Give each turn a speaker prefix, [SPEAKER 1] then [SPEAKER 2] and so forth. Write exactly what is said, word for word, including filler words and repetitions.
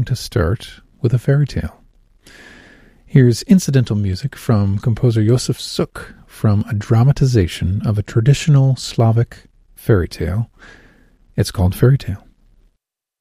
[SPEAKER 1] to start with a fairy tale. Here's incidental music from composer Josef Suk from a dramatization of a traditional Slavic fairy tale. It's called Fairy Tale.